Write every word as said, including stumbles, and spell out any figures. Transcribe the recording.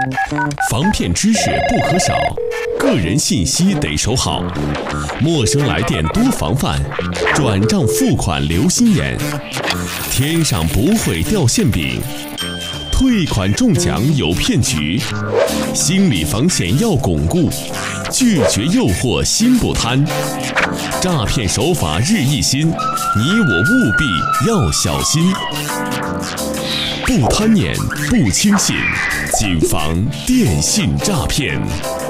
防骗知识不可少，个人信息得守好，陌生来电多防范，转账付款留心眼。天上不会掉馅饼，退款中奖有骗局，心理防线要巩固，拒绝诱惑心不贪。诈骗手法日益新，你我务必要小心。不贪念，不轻信，谨防电信诈骗。